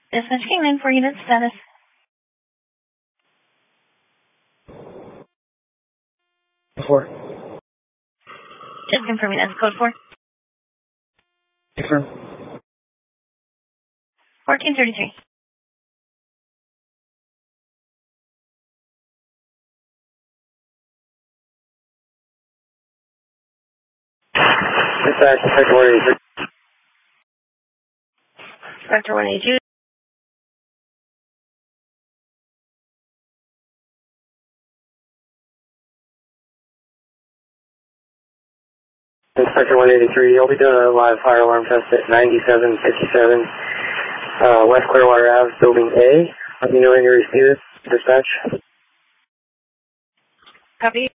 Dispatch King 4 unit status. Four. Just confirming that's code 4. Confirm. 1433. Dispatch, Sector 183. Sector 182. Sector 183, you'll be doing a live fire alarm test at 9757 West Clearwater Ave, Building A. Let me know when you receive it. Dispatch. Copy.